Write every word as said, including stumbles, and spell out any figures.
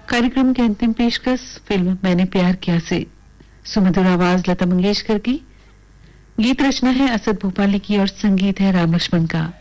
कार्यक्रम की अंतिम पेशकश फिल्म मैंने प्यार किया से सुमधुर आवाज लता मंगेशकर की, गीत रचना है असद भोपाली की और संगीत है राम लक्ष्मण का।